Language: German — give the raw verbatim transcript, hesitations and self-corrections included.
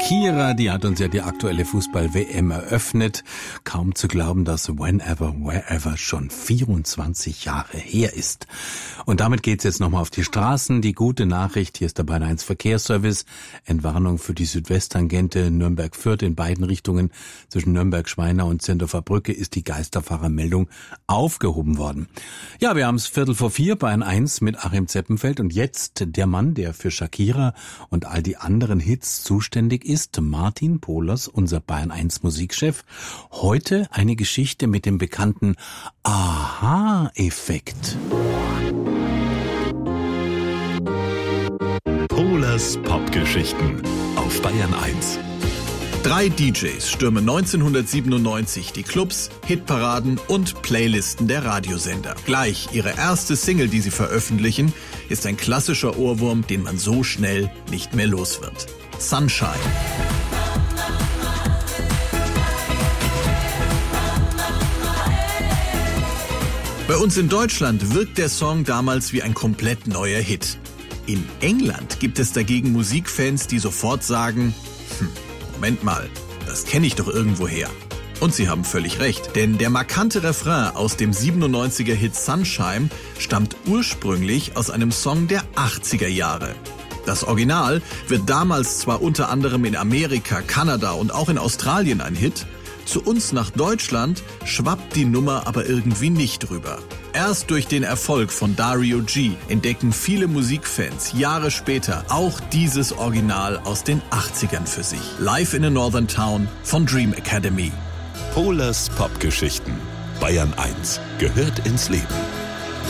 Shakira, die hat uns ja die aktuelle Fußball-W M eröffnet. Kaum zu glauben, dass Whenever, Wherever schon vierundzwanzig Jahre her ist. Und damit geht's jetzt nochmal auf die Straßen. Die gute Nachricht, hier ist der Bayern eins Verkehrsservice. Entwarnung für die Südwesttangente Nürnberg-Fürth in beiden Richtungen. Zwischen Nürnberg-Schweina und Zendorfer Brücke ist die Geisterfahrermeldung aufgehoben worden. Ja, wir haben es Viertel vor vier, Bayern eins mit Achim Zeppenfeld. Und jetzt der Mann, der für Shakira und all die anderen Hits zuständig ist, Martin Pohlers, unser Bayern eins Musikchef. Heute eine Geschichte mit dem bekannten Aha-Effekt. Pohlers Popgeschichten auf Bayern eins. Drei D Js stürmen neunzehnhundertsiebenundneunzig die Clubs, Hitparaden und Playlisten der Radiosender. Gleich ihre erste Single, die sie veröffentlichen, ist ein klassischer Ohrwurm, den man so schnell nicht mehr los wird. Sunshine. Bei uns in Deutschland wirkt der Song damals wie ein komplett neuer Hit. In England gibt es dagegen Musikfans, die sofort sagen, hm, Moment mal, das kenne ich doch irgendwoher. Und sie haben völlig recht, denn der markante Refrain aus dem siebenundneunziger Hit Sunshine stammt ursprünglich aus einem Song der achtziger Jahre. Das Original wird damals zwar unter anderem in Amerika, Kanada und auch in Australien ein Hit, zu uns nach Deutschland schwappt die Nummer aber irgendwie nicht rüber. Erst durch den Erfolg von Dario G entdecken viele Musikfans Jahre später auch dieses Original aus den achtzigern für sich. Live in a Northern Town von Dream Academy. Pohlers Popgeschichten. Bayern eins gehört ins Leben.